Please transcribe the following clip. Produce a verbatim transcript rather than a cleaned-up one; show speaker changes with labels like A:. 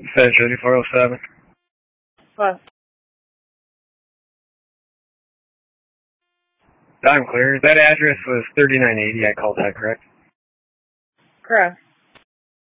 A: Fed thirty-four oh seven.
B: What?
A: I'm clear. That address was thirty-nine eighty. I called that, correct?
B: Correct.